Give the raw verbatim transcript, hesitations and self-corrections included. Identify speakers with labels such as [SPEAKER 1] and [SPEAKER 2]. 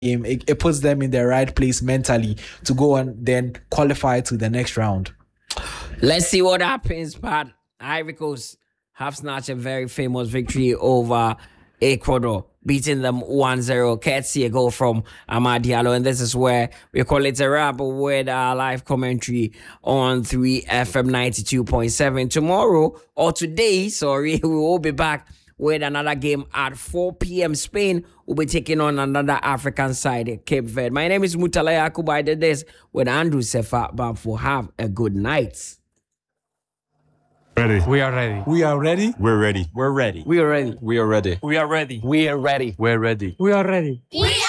[SPEAKER 1] game, it, it puts them in the right place mentally to go and then qualify to the next round.
[SPEAKER 2] Let's see what happens, Pat. Ivory Coast have snatched a very famous victory over Ecuador, beating them one zero. Courtesy a goal from Amad Diallo. And this is where we call it a wrap with our live commentary on three F M ninety-two point seven. Tomorrow, or today, sorry, we will be back with another game at four p.m. Spain will be taking on another African side, Cape Verde. My name is Mutala Yakubu. I did this with Andrew Sefa Bamfo. Have a good night.
[SPEAKER 3] Ready.
[SPEAKER 4] We are ready.
[SPEAKER 5] We are ready.
[SPEAKER 3] We're ready.
[SPEAKER 6] We're ready.
[SPEAKER 4] We are ready.
[SPEAKER 6] We are ready.
[SPEAKER 4] We are ready.
[SPEAKER 6] We are ready.
[SPEAKER 4] We're ready.
[SPEAKER 6] We are ready.
[SPEAKER 4] We are ready.
[SPEAKER 7] We are